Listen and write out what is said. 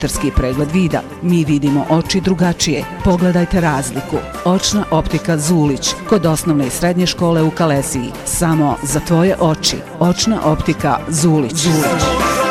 Optičarski pregled vida. Mi vidimo oči drugačije. Pogledajte razliku. Očna optika Zulić, kod osnovne i srednje škole u Kalesiji. Samo za tvoje oči. Očna optika Zulić.